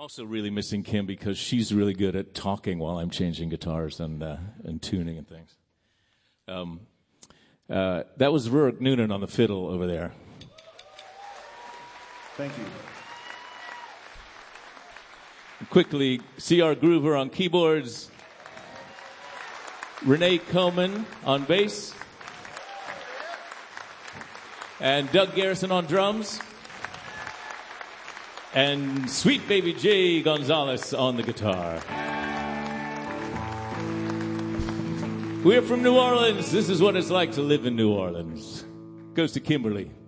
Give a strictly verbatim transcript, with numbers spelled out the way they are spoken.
Also really missing Kim because she's really good at talking while I'm changing guitars and uh, and tuning and things. Um, uh, that was Rurik Noonan on the fiddle over there. Thank you. Quickly, C R Groover on keyboards, Renee Coman on bass, and Doug Garrison on drums, and sweet baby Jay Gonzalez on the guitar. We're from New Orleans. This is what it's like to live in New Orleans. Goes to Kimberly.